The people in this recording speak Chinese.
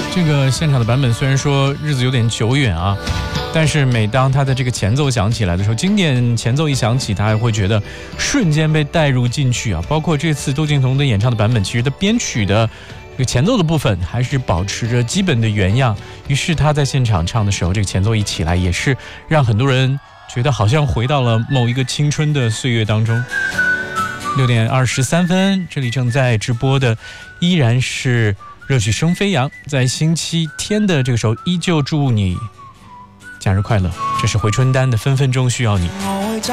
这个现场的版本虽然说日子有点久远啊，但是每当他的这个前奏响起来的时候，经典前奏一响起，他还会觉得瞬间被带入进去啊。包括这次窦靖童的演唱的版本，其实的编曲的这个前奏的部分还是保持着基本的原样，于是他在现场唱的时候，这个前奏一起来，也是让很多人觉得好像回到了某一个青春的岁月当中。6点23分，这里正在直播的依然是热曲声飞扬，在星期天的这个时候，依旧祝你假日快乐。这是回春丹的分分钟需要你。